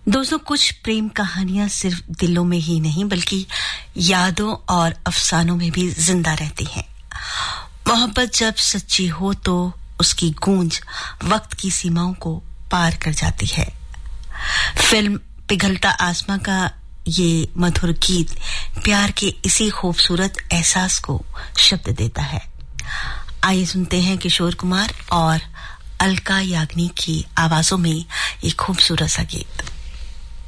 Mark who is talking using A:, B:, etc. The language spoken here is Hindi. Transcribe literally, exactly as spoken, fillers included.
A: दोस्तों, कुछ प्रेम कहानियां सिर्फ दिलों में ही नहीं बल्कि यादों और अफसानों में भी जिंदा रहती हैं। मोहब्बत जब सच्ची हो तो उसकी गूंज वक्त की सीमाओं को पार कर जाती है। फिल्म पिघलता आसमां का ये मधुर गीत प्यार के इसी खूबसूरत एहसास को शब्द देता है। आइए सुनते हैं किशोर कुमार और अलका याग्निक की आवाजों में ये खूबसूरत सा गीत।